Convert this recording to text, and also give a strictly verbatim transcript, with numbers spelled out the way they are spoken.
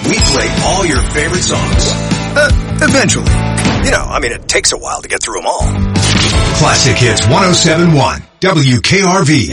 we play all your favorite songs. Uh, eventually. You know, I mean, it takes a while to get through them all. Classic Hits one oh seven point one, W K R V.